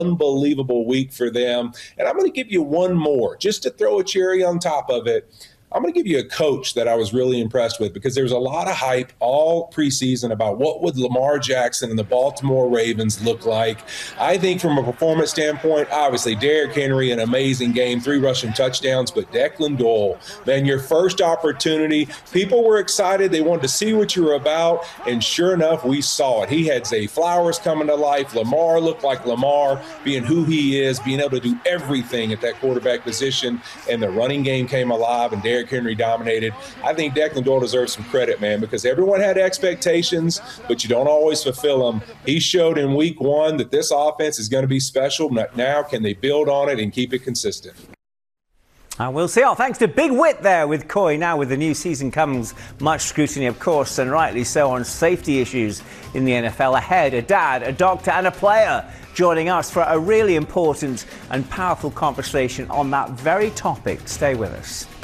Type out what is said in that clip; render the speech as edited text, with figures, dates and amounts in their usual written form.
unbelievable week for them. And I'm going to give you one more just to throw a cherry on top of it. I'm going to give you a coach that I was really impressed with, because there was a lot of hype all preseason about what would Lamar Jackson and the Baltimore Ravens look like. I think from a performance standpoint, obviously Derrick Henry, an amazing game, 3 rushing touchdowns, but Declan Doyle, man, your first opportunity, people were excited. They wanted to see what you were about, and sure enough, we saw it. He had Zay Flowers coming to life. Lamar looked like Lamar, being who he is, being able to do everything at that quarterback position, and the running game came alive, and Derrick Henry dominated. I think Declan Doyle deserves some credit, man, because everyone had expectations, but you don't always fulfill them. He showed in week 1 that this offense is going to be special. Now, can they build on it and keep it consistent? We'll see. Thanks to Big Wit there with Coy. Now with the new season comes much scrutiny, of course, and rightly so, on safety issues in the NFL. Ahead, a dad, a doctor and a player joining us for a really important and powerful conversation on that very topic. Stay with us.